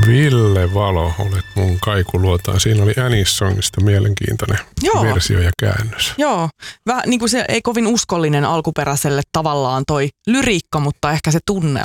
Ville Valo, olet mun kaikuluotaan. Siinä oli Anis-songista mielenkiintoinen versio ja käännös. Joo, vähän niin kuin se ei kovin uskollinen alkuperäiselle tavallaan toi lyriikka, mutta ehkä se tunnelma